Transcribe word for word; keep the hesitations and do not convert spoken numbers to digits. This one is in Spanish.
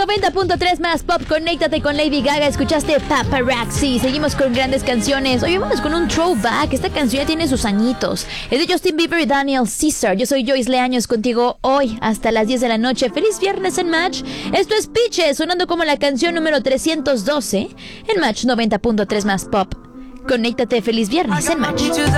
noventa punto tres más pop, conéctate con Lady Gaga. Escuchaste Paparazzi. Seguimos con grandes canciones. Hoy vamos con un throwback. Esta canción ya tiene sus añitos. Es de Justin Bieber y Daniel Caesar. Yo soy Joyce Leaños contigo hoy hasta las diez de la noche. Feliz viernes en Match. Esto es Peaches, sonando como la canción número trescientos doce en Match noventa punto tres más pop. Conéctate, feliz viernes en Match.